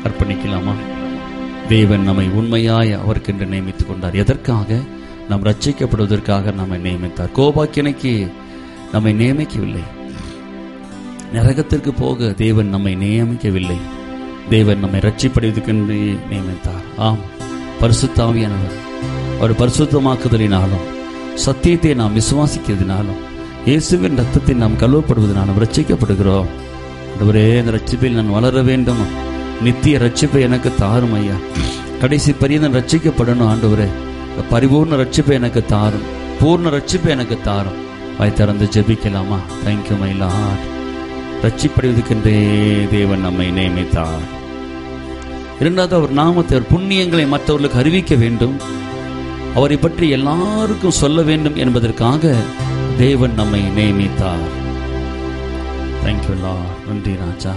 அர்ப்பணிக்கலாமா? தேவன் நம்மை உண்மையாய் அவருக்கென்று நியமித்துக் கொண்டார். எதற்காக? நாம் ரட்சிக்கப்படுவதற்காக நம்மை நியமித்தார். கோபாக்கினைக்கு நம்மை நியமிக்கவில்லை. நரகத்திற்கு போக தேவன் நம்மை நியமிக்கவில்லை. தேவன் நம்மை ரட்சிப்படுவதற்கென்று நியமித்தார். ஆம், பரிசுத்த ஆவியானவர் அவர் பரிசுத்தமாக்குதலினாலும் சத்தியத்தை நாம் விசுவாசிக்கிறதுனாலும் இயேசுவின் ரத்தத்தை நாம் கழுவப்படுவதனாலும் ரட்சிக்கப்படுகிறோம். ஆண்டவரே, இந்த ரட்சிப்பில் நான் வளர வேண்டும். நித்திய ரட்சிப்பை எனக்கு தாரும் ஐயா. கடைசி பரியந்தம் ரட்சிக்கப்படணும் ஆண்டவரே. பரிபூர்ண ரட்சிப்பை எனக்கு தாரும், பூர்ண ரட்சிப்பை எனக்கு தாரும். வாய் திறந்து ஜெபிக்கலாமா? Thank you my Lord. ரட்சிப்படைவதற்கென்றே தேவன் நம்மை நியமித்தார். இரண்டாவது, அவர் நாமத்தை, அவர் புண்ணியங்களை மற்றவர்களுக்கு அறிவிக்க வேண்டும், அவரை பற்றி எல்லாருக்கும் சொல்ல வேண்டும் என்பதற்காக தேவன் நம்மை நியமித்தார். Thank you Lord. நன்றி ராஜா.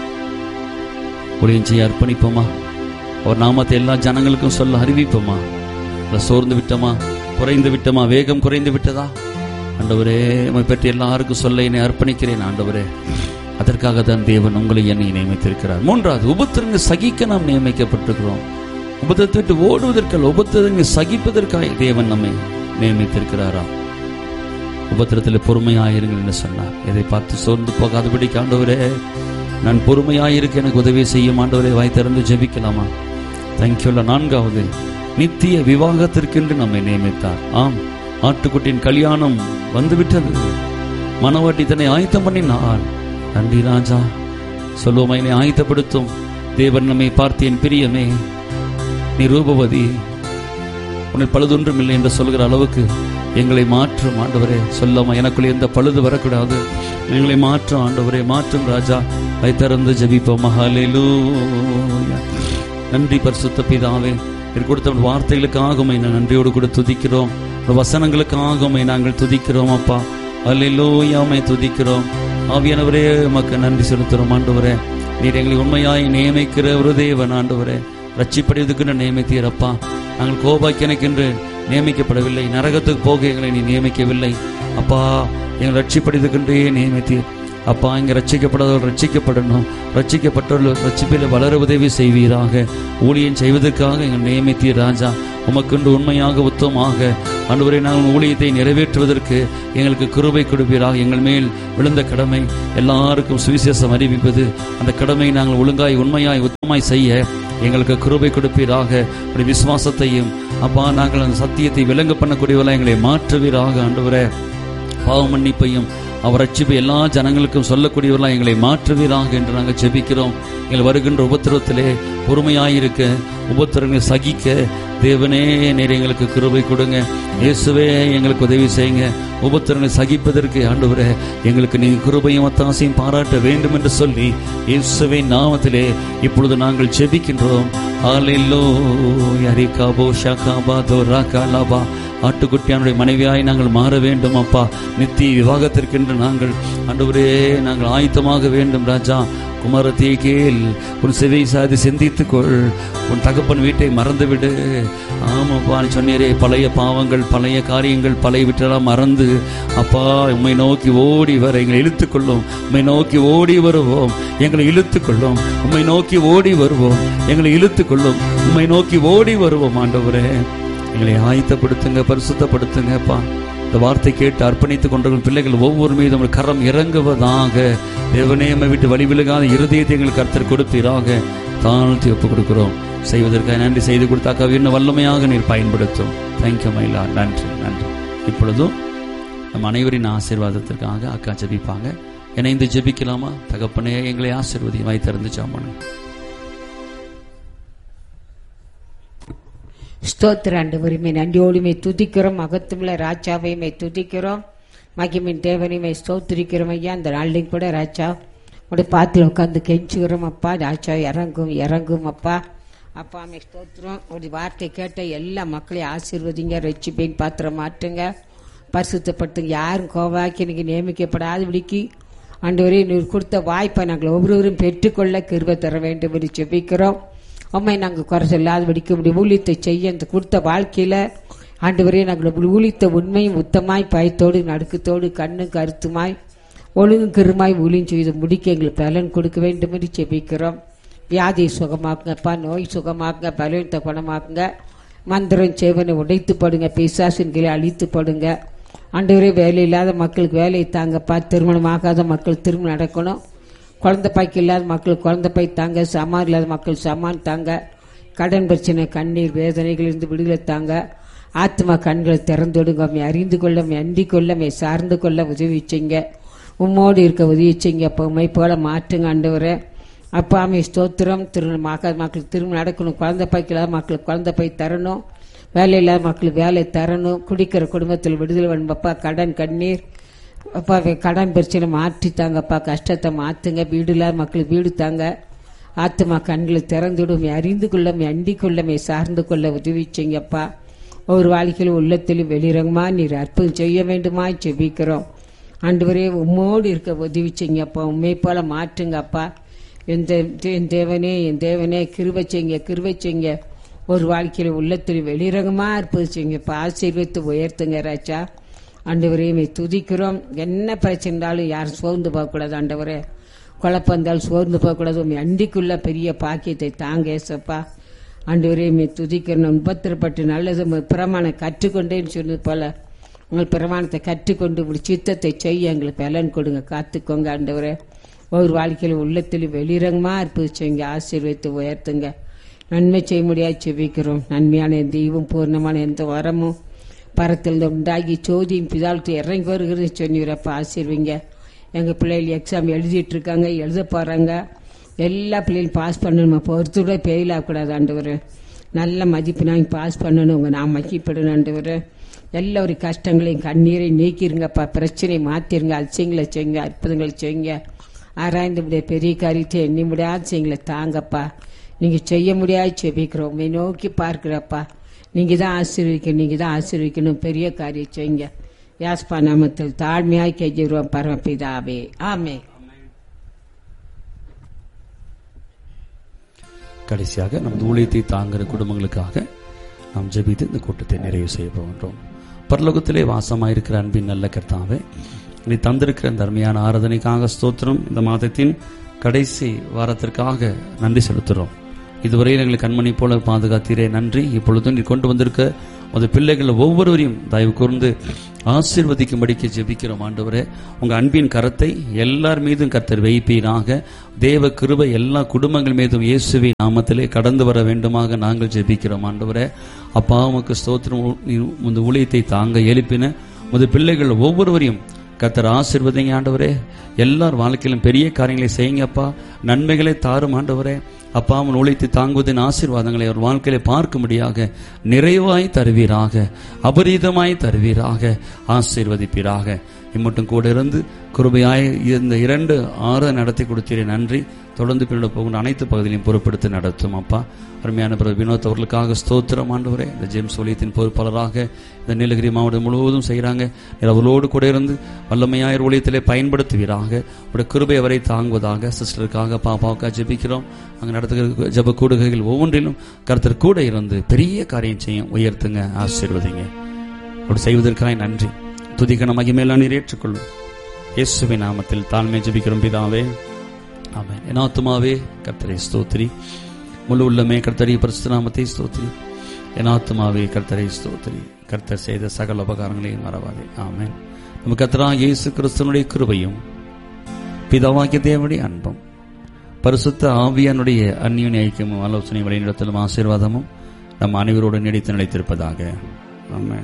ஊழியம் செய்ய அர்ப்பணிப்போமா? அவர் நாமத்தை எல்லா ஜனங்களுக்கும் சொல்ல அறிவிப்போமா? சோர்ந்து விட்டோமா? குறைந்து விட்டோமா? வேகம் குறைந்து விட்டதா? ஆண்டவரே, உம்மை பற்றி எல்லாருக்கும் சொல்ல என்னை அர்ப்பணிக்கிறேன் ஆண்டவரே. அதற்காக தான் தேவன் உங்களை என்னை நியமித்திருக்கிறார். மூன்றாவது, உபத்திரங்களை சகிக்க நாம் நியமிக்கப்பட்டிருக்கிறோம். உபத்திரத்தை விட்டு ஓடுவதற்காக, உபத்திரங்களை சகிப்பதற்காக தேவன் நம்மை நியமித்திருக்கிறாரா? உபத்திரத்தில் பொறுமையாயிருங்கள் என்று சொன்னார். எதை பார்த்து சோர்ந்து போகாதபடிக்கு ஆண்டவரே, நான் பொறுமையாயிருக்க எனக்கு உதவி செய்யும் ஆண்டவரே. வாய் திறந்து ஜெபிக்கலாமா? தேங்க்யூல. நான்காவது, நித்திய விவாகத்திற்கென்று நம்மை நியமித்தார். ஆம், ஆட்டுக்குட்டியின் கல்யாணம் வந்துவிட்டது. மனவாட்டி தன்னை ஆயத்தம் பண்ணினார். நன்றி ராஜா. சொல்லுவோம், என்னை ஆயத்தப்படுத்தும் தேவன் நம்மை பார்த்து, என் பிரியமே நீ ரூபவதி, உன்னை பழுதொன்றும் இல்லை என்று சொல்கிற அளவுக்கு எங்களை மாற்றும் ஆண்டவரே. சொல்லாமா, எனக்குள்ளே எந்த பழுது வரக்கூடாது, எங்களை மாற்றும் ஆண்டவரே, மாற்றும் ராஜா. வைத்திறந்து ஜெபிப்போம். ஹல்லேலூயா. நன்றி பரிசுத்த பிதாவே, கொடுத்த வார்த்தைகளுக்காக நன்றியோடு கூட துதிக்கிறோம். வசனங்களுக்காக நாங்கள் துதிக்கிறோம் அப்பா. ஹல்லேலூயா, உம்மை துதிக்கிறோம். ஆவியானவரே, உமக்கு நன்றி செலுத்துகிறோம் ஆண்டவரே. நீர் எங்களை உண்மையாய் நியமிக்கிற ஒரு தேவன் ஆண்டவரே. ரட்சிப்படைவதற்கு நியமித்தீரப்பா. நாங்கள் கோபாக்கியனுக்கென்று நியமிக்கப்படவில்லை. நரகத்துக்கு போக எங்களை நீ நியமிக்கவில்லை அப்பா. எங்கள் ரட்சிப்படைவதற்கென்றே நியமித்தீர் அப்பா. இங்கே ரட்சிக்கப்படாதவர்கள் ரட்சிக்கப்படணும், ரட்சிக்கப்பட்டவர்கள் ரட்சிப்பில் வளர உதவி செய்வீராக. ஊழியம் செய்வதற்காக எங்கள் நியமித்தீர் ராஜா. உமக்கென்று உண்மையாக உத்தமமாக ஆண்டவரே நாங்கள் ஊழியத்தை நிறைவேற்றுவதற்கு எங்களுக்கு கிருபை கொடுப்பீராக. எங்கள் மேல் விழுந்த கடமை எல்லாருக்கும் சுவிசேஷம் அறிவிப்பது. அந்த கடமை நாங்கள் ஒழுங்காய் உண்மையாய் உத்தமாய் செய்ய எங்களுக்கு கிருபை கொடுப்பீராக. அப்படி விசுவாசத்தையும் அப்பா நாங்கள் அந்த சத்தியத்தை விளங்க பண்ணக்கூடியவர்களாக எங்களை மாற்றுவீராக ஆண்டவரே. பாவ மன்னிப்பையும் அவர் ரட்சிப்பை எல்லா ஜனங்களுக்கும் சொல்லக்கூடியவர்களாக எங்களை மாற்றுவீராக என்று நாங்கள் ஜெபிக்கிறோம். எங்கள் வருகின்ற உபத்திரத்திலே பொறுமையாயிருக்க, உபத்திரங்களை சகிக்க தேவனே நீர் எங்களுக்கு கிருபை கொடுங்க. இயேசுவே எங்களுக்கு உதவி செய்யுங்க. உபத்திரங்களை சகிப்பதற்கு ஆண்டவரே எங்களுக்கு நீங்கள் கிருபையும் ஒத்தாசையும் பாராட்ட வேண்டும் என்று சொல்லி இயேசுவே நாமத்திலே இப்பொழுது நாங்கள் ஜெபிக்கின்றோம். ஹல்லேலூயா. ரிகாபோ ஷகாபாதோ ராகாலாபா. ஆட்டுக்குட்டியானுடைய மனைவியாய் நாங்கள் மாற வேண்டும் அப்பா. நித்திய விவாகத்திற்கென்று நாங்கள் ஆண்டவரே நாங்கள் ஆயத்தமாக வேண்டும் ராஜா. குமாரத்தை கேள், உன் செவி சாதி சிந்தித்துக்கொள், உன் தகப்பன் வீட்டை மறந்துவிடு. ஆமாப்பா, சொன்னீரே பழைய பாவங்கள், பழைய காரியங்கள், பழைய வீட்டெல்லாம் மறந்து அப்பா உம்மை நோக்கி ஓடி வர எங்களை இழுத்துக்கொள்ளும். உம்மை நோக்கி ஓடி வருவோம், எங்களை இழுத்துக்கொள்ளும். உம்மை நோக்கி ஓடி வருவோம், எங்களை இழுத்துக்கொள்ளும். உம்மை நோக்கி ஓடி வருவோம் ஆண்டவரே. எங்களை ஆயத்தப்படுத்துங்க, பரிசுத்தப்படுத்துங்கப்பா. இந்த வார்த்தை கேட்டு அர்ப்பணித்துக் கொண்டிருக்கும் பிள்ளைகள் ஒவ்வொரு மீதும் கரம் இறங்குவதாக. தேவனே, நம்மை விட்டு வழி விலகாத இருதயத்தை எங்களுக்கு கர்த்தர் கொடுப்பீராக. தாழ்த்தி ஒப்புக் கொடுக்கிறோம். செய்வதற்காக நன்றி. செய்து கொடுத்தாக்கா இன்னும் வல்லமையாக நீர் பயன்படுத்தும். தேங்க்யூ மைலா. நன்றி நன்றி. இப்பொழுதும் நம் அனைவரின் ஆசீர்வாதத்திற்காக அக்கா ஜெபிப்பாங்க. இணைந்து ஜெபிக்கலாமா? தகப்பனே, எங்களை ஆசீர்வதி. வாய் திறந்து ஜெபம். ஸ்தோத்திர ஆண்டவரே, நன்றியோடுமே துதிக்கிறோம். மகத்துவமுள்ள ராஜாவையுமே துதிக்கிறோம். மகிமின் தேவனையுமே ஸ்தோத்திரிக்கிறோம் ஐயா. அந்த நாளிலும் கூட ராஜா உடைய பாத்தில் உட்காந்து கெஞ்சுகிறோம் அப்பா. ராஜா இறங்கும் இறங்கும் அப்பா. அப்பா அம்மே ஸ்தோத்திரம். ஒரு வார்த்தை கேட்ட எல்லா மக்களையும் ஆசீர்வதிங்க. ரட்சிப்பேன் பாத்திரம் மாற்றுங்க, பரிசுத்தப்படுத்துங்க. யாரும் கோவாக்கி எனக்கு நியமிக்கப்படாதபடிக்கு ஆண்டவரே நீர் கொடுத்த வாய்ப்பை நாங்கள் ஒவ்வொருவரும் பெற்றுக்கொள்ள கிருபை தர வேண்டும் என்று ஜெபிக்கிறோம். அம்மை நாங்கள் குறை சொல்லாதபடிக்கு உடைய ஊழியத்தை செய்ய அந்த கொடுத்த வாழ்க்கையில் ஆண்டவரே நாங்கள் ஊழித்த உண்மையும் உத்தமாய் பயத்தோடு நடுக்கத்தோடு கண்ணும் கருத்துமாய் ஒழுங்கு கருமாய் ஊழியம் செய்து முடிக்க எங்களுக்கு பலன் கொடுக்க வேண்டும் என்று ஜெபிக்கிறோம். வியாதி சுகமாக்குங்கப்பா, நோய் சுகமாக்குங்க, பலவீனத்தை குணமாக்குங்க. மந்திரம் சேவனை உடைத்து படுங்க, பிசாசின் கீழே அழித்து படுங்க. ஆண்டவரே, வேலை இல்லாத மக்களுக்கு வேலையை தாங்கப்பா. திருமணம் ஆகாத மக்கள் திருமணம் நடக்கணும். குழந்தை பாய்க்கு இல்லாத மக்களுக்கு குழந்தை பாய் தாங்க. சமான் இல்லாத மக்கள் சமான் தாங்க. கடன் பிரச்சனை, கண்ணீர் வேதனைகளிலிருந்து விடுதலை தாங்க. ஆத்மா கண்களை திறந்து விடுங்க. அறிந்து கொள்ள, அண்டிக் கொள்ள, சார்ந்து கொள்ள உதவி செய்ங்க. உம்மோடு இருக்க உதவி செய்ங்க. அப்போ உண்மை போல மாற்றுங்க ஆண்டவரே. அப்பாமே ஸ்தோத்திரம். திருமணம் ஆகாத மக்களுக்கு திருமணம் நடக்கணும். குழந்தை பாய்க்கு இல்லாத மக்களுக்கு குழந்தை பாய் தரணும். வேலை இல்லாத மக்களுக்கு வேலை தரணும். குடிக்கிற குடும்பத்தில் விடுதலை வேணும்பப்பா. கடன் கண்ணீர் அப்பா, கடன் பிரச்சனை மாற்றி தாங்கப்பா. கஷ்டத்தை மாற்றுங்க. வீடு இல்லாத மக்களுக்கு வீடு தாங்க. ஆத்மா கண்களை திறந்துவிடும். அறிந்து கொள்ள, அண்டிக் கொள்ள, சார்ந்து கொள்ள உதவி செய்யப்பா. ஒவ்வொரு வாழ்க்கையிலும் உள்ளத்திலும் வெளிரங்கமா நீர் அற்புதம் செய்ய வேண்டுமா செபிக்கிறோம். ஆண்டவரே, உம்மோடு இருக்க உதவி செய்யப்பா. உண்மை போல மாற்றுங்கப்பா. என் தேவனே கிருபை செய்ங்க. ஒரு வாழ்க்கையில உள்ளத்தில் வெளிரகமா அற்புதம் செய்யுங்கப்பா. ஆசீர்வதித்து உயர்த்துங்க ராஜா. ஆண்டவரே, துதிக்கிறோம். என்ன பிரச்சனை இருந்தாலும் யாரும் சோர்ந்து போகக்கூடாது ஆண்டவரே. குழப்பம் இருந்தாலும் சோர்ந்து போகக்கூடாது. அண்டிக்குள்ள பெரிய பாக்கியத்தை தாங்க ஏசப்பா. ஆண்டவரே, துதிக்கிறோம். உபத்திரப்பட்டு நல்லது பிரமாணம் கற்றுக்கொண்டேன்னு சொன்னது போல உங்கள் பிரமாணத்தை கற்றுக்கொண்டு இப்படி சித்தத்தை செய்ய எங்களுக்கு பலன் கொடுங்க. காத்துக்கோங்க ஆண்டவரே. ஒவ்வொரு வாழ்க்கையில உள்ளத்தில் வெளிரங்கமா அற்புதம் செய்யுங்க. ஆசீர்வதித்து உயர்த்துங்க. நன்மை செய்ய முடியாது செபிக்கிறோம். நன்மையான தெய்வம் பூர்ணமான எந்த வரமும் பரத்தில் உண்டாகி சோதியும் பிதாவுக்கு இறங்கி வருகிறது சொன்னீரப்ப. ஆசீர்வீங்க. எங்கள் பிள்ளைகள் எக்ஸாம் எழுதிட்டு இருக்காங்க, எழுத போகிறாங்க. எல்லா பிள்ளைகளும் பாஸ் பண்ணணும். பொறுத்துட ஃபெயில் ஆகக்கூடாது ஆண்டவர். நல்ல மதிப்பு நாங்கள் பாஸ் பண்ணணும். உங்கள் நான் மகிப்படணும் ஆண்டவர். எல்லா ஒரு கஷ்டங்களையும் கண்ணீரையும் நீக்கிருங்கப்பா. பிரச்சனையை மாற்றிருங்க. அதிசயங்களை செய்யுங்க, அற்புதங்களை செய்யுங்க. ஆராய்ந்து முடிய பெரிய காரியத்தை எண்ணி முடியாத செய்யுங்களை தாங்கப்பா. நீங்கள் செய்ய முடியாது செபிக்கிறோம். உண்மை நோக்கி பார்க்கிறப்பா. நீங்கள் தான் ஆசீர்வதிக்கணும். பெரிய காரியம் செய்யுங்க. யாஸ்பா நாமத்தில் தாழ்மையாய் கெஞ்சுகிறோம் பரமபிதாவே, ஆமே. கடைசியாக நமது ஊழியத்தை தாங்குகிற குடும்பங்களுக்காக நாம் ஜெபித்து இந்த கூட்டத்தை நிறைவு செய்ய போகின்றோம். பரலோகத்திலே வாசமாயிருக்கிற அன்பின் நல்ல கர்த்தாவே, நீ தந்திருக்கிற இந்த அருமையான ஆராதனைக்காக ஸ்தோத்திரம். இந்த மாதத்தின் கடைசி வாரத்திற்காக நன்றி செலுத்துகிறோம். இதுவரையில் எங்களை கண்மணி போல பாதுகாத்தீரே, நன்றி. இப்பொழுது நீ கொண்டு வந்திருக்க அந்த பிள்ளைகள் ஒவ்வொருவரையும் தயவு கூர்ந்து ஆசீர்வதிக்கும்படிக்கு ஜெபிக்கிறோம் ஆண்டவரே. உங்க அன்பின் கரத்தை எல்லார் மீதும் கர்த்தர் வைப்பீராக. தேவ கிருபை எல்லா குடும்பங்கள் மீதும் இயேசுவின் நாமத்திலே கடந்து வர வேண்டுமாக நாங்கள் ஜெபிக்கிறோம் ஆண்டவரே. அப்பா, உமக்கு ஸ்தோத்திரம். இந்த ஊழியத்தை தாங்க எழுப்பின உமது பிள்ளைகள் ஒவ்வொருவரையும் கர்த்தர் ஆசீர்வதிங்க ஆண்டவரே. எல்லார் வாழ்க்கையிலும் பெரிய காரியங்களை செய்யுங்கப்பா. நன்மைகளை தாரும் ஆண்டவரே. அப்பா, அவன் உழைத்து தாங்குவதின் ஆசீர்வாதங்களை அவர் வாழ்க்கையில பார்க்கும்படியாக நிறைவாய் தருவீராக, அபரீதமாய் தருவீராக, ஆசீர்வதிப்பீராக. இம்மட்டும் கூட இருந்து கிருபையாய் இந்த 2 நடத்தி கொடுத்தீரே, நன்றி. தொடர்ந்து பின்னோட போகின்ற அனைத்து பகுதியிலையும் பொறுப்படுத்தி நடத்தும் அப்பா. அருமையான பிரதர் வினோத் அவர்களுக்காக ஸ்தோத்திரம் ஆண்டவரே. இந்த ஜேம்ஸ் ஊழியத்தின் பொறுப்பாளராக இந்த நீலகிரி மாவட்டம் முழுவதும் செய்கிறாங்க. அவர்களோடு கூட இருந்து வல்லமையாயர் ஊழியத்திலே பயன்படுத்துவீராக. உடைய கிருபை அவரை தாங்குவதாக. சிஸ்டருக்காக பாப்பாவுக்காக ஜெபிக்கிறோம். அங்கே நடத்துகிற ஜெப கூடுகைகள் ஒவ்வொன்றிலும் கர்த்தர் கூட இருந்து பெரிய காரியம் செய்யும், உயர்த்துங்க, ஆசீர்வதிங்க. அப்படி செய்வதற்காக நன்றி. துதிக்கன மகிமையெல்லாம் நீர் ஏற்றுக்கொள்ளும். இயேசுவின் நாமத்தில் தாழ்மை ஜெபிக்கிறோம் பிதாவே, ஆமென். என் ஆத்துமாவே கர்த்தரை ஸ்தோத்திரி, முழு உள்ளமே கர்த்தரை பரிசுத்த நாமத்தை ஸ்தோத்திரி. என் ஆத்துமாவே கர்த்தரை ஸ்தோத்திரி, கர்த்தர் செய்த சகல உபகாரங்களையும் மறவாதே. ஆமென். நம்ம கர்த்தராகிய இயேசு கிறிஸ்துவினுடைய கிருபையும் பிதாவாகிய தேவனுடைய அன்பும் பரிசுத்த ஆவியானுடைய அந்நியோன்ய ஐக்கியமும் ஆலோசனை வழிநடத்தலும் ஆசீர்வாதமும் நம் அனைவரோடு நீடித்து நிலைத்திருப்பதாக. ஆமென்.